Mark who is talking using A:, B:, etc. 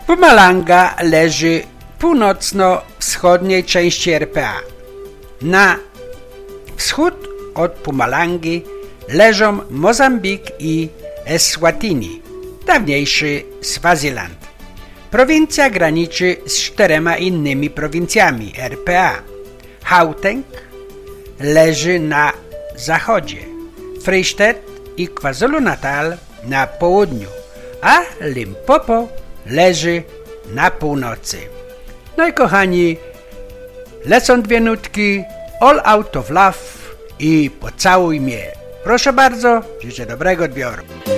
A: Mpumalanga leży w północno-wschodniej części RPA. Na wschód od Mpumalangi leżą Mozambik i Eswatini, dawniejszy Swaziland. Prowincja graniczy z 4 innymi prowincjami RPA. Gauteng leży na zachodzie, Freistaat i KwaZulu-Natal na południu, a Limpopo leży na północy. No i kochani, lecą 2 nutki All Out of Love i Pocałuj mnie. Proszę bardzo, życzę dobrego odbioru.